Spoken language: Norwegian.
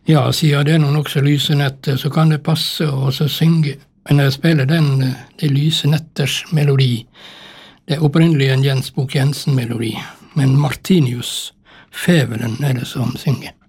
Ja, siden det er noen også lyse netter, så kan det passe å så synge. Men når jeg spiller det lyse netters melodi, det er opprinnelig en Jens Bukk Jensen-melodi, men Martinius, feveren, er det som synger.